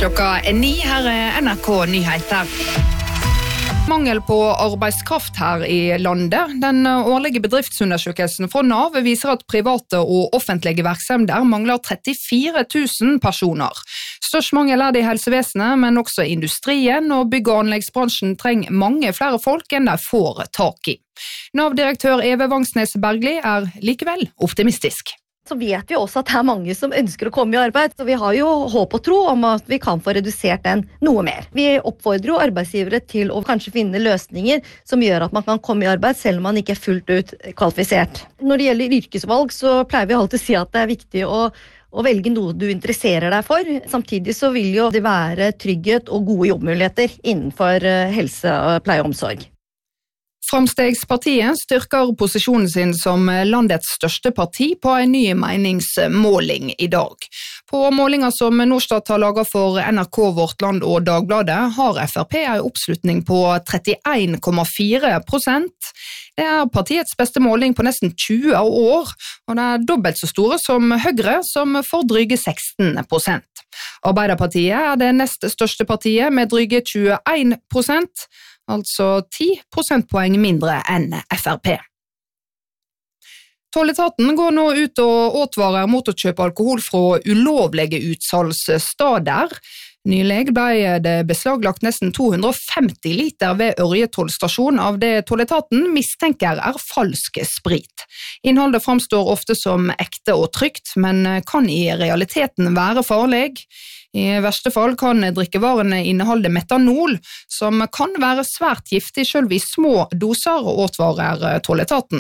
Klokka 9, her NRK Nyheter. Mangel på arbeidskraft her i landet. Den årlige bedriftsundersøkelsen fra NAV viser at private og offentlige virksomheter mangler 34 000 personer. Størst mangel det i helsevesenet, men også industrien og bygg- og anleggsbransjen trenger mange flere folk enn de får tak i. NAV-direktør Eve Vangsnes Bergli likevel optimistisk. Så vet vi også at det mange som ønsker å komme i arbeid, så vi har jo håp og tro om at vi kan få redusert den noe mer. Vi oppfordrer jo arbeidsgivere til å kanskje finne løsninger som gjør at man kan komme i arbeid selv om man ikke fullt ut kvalifisert. Når det gjelder yrkesvalg, så pleier vi alltid å si at det viktig å velge noe du interesserer deg for. Samtidig så vil jo det være trygghet og gode jobbmuligheter innenfor helse, pleie og omsorg. Framstegspartiet styrker posisjonen sin som landets største parti på en ny meningsmåling i dag. På målinger som Norstat har laget for NRK, Vårt Land og Dagbladet har FrP en oppslutning på 31,4%. Det partiets beste måling på nesten 20 år, og det dobbelt så store som Høyre, som får dryge 16%. Arbeiderpartiet det nest største partiet med dryge 21%, altså 10 prosentpoeng mindre enn FrP. Tolletaten går nå ut og advarer mot å kjøpe alkohol fra ulovlige utsalgssteder. Nylig ble det beslaglagt nesten 250 liter ved Ørje tollstasjon av det tolletaten mistenker falsk sprit. Innholdet framstår ofte som ekte og trygt, men kan i realiteten være farlig. I verste fall kan drikkevarene inneholde metanol, som kan være svært giftig selv i små doser, advarer tolletaten.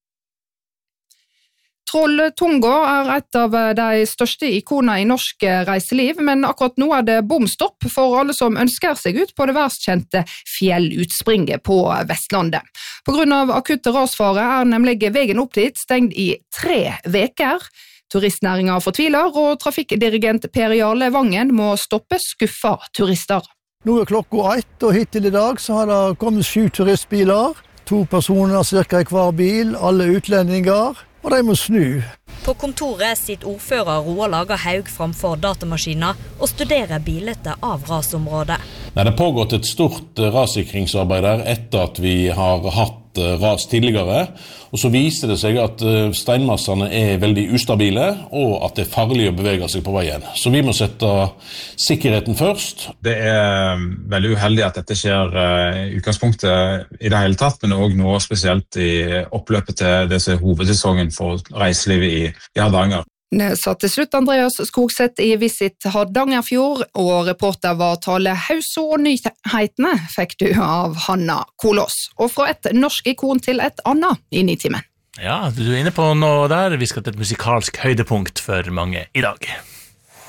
Trolltunga et av de største ikonene i norsk reiseliv, men akkurat nå det bomstopp for alle som ønsker seg ut på det verst kjente fjellutspringet på Vestlandet. På grunn av akutte rasfare nemlig veien opp dit stengt i 3 veker. Turistnæringen fortviler, og trafikkdirigent Per Jarle Vangen må stoppe skuffa turister. Nå klokka 1, og hittil i dag så har det kommet 7 turistbiler. 2 personer cirka i hver bil, alle utlendinger, og de må snu. På kontoret sitter ordfører Roar Lager Haug framfor datamaskiner og studerer bildet av rasområdet. Det har pågått et stort rassikringsarbeid der etter at vi har hatt ras tidligere, og så viser det seg at steinmassene veldig ustabile, og at det farlig å bevege seg på veien. Så vi må sette sikkerheten først. Det veldig uheldig at dette skjer i utgangspunktet i det hele tatt, men også nå spesielt i oppløpet til det som hovedsesongen for reiselivet i Hardanger. Det sa til slutt Andreas Skogseth i Visit Hardangerfjord, og reporter var Tale Hauso, og nyhetene fikk du av Hanna Kolås. Og fra et norsk ikon til et annet i Nitimen. Ja, du inne på noe der. Vi skal til et musikalsk høydepunkt for mange i dag.